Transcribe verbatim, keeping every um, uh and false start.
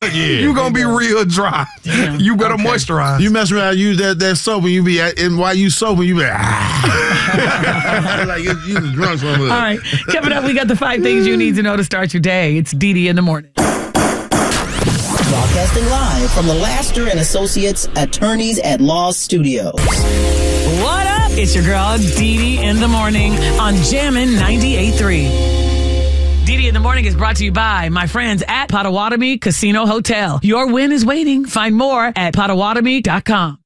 yeah. you gonna be real dry. Damn. You better okay. moisturize. You mess around, use that, that soap, and you be at, and while you soap, you be like, ah. like you, you drunk some of it. All right, coming up, we got the five things you need to know to start your day. It's Dee Dee in the morning. Broadcasting live from the Laster and Associates Attorneys at Law Studios. What up? It's your girl, Dee Dee in the morning on Jammin' ninety-eight point three. Dee Dee in the morning is brought to you by my friends at Potawatomi Casino Hotel. Your win is waiting. Find more at potawatomi dot com.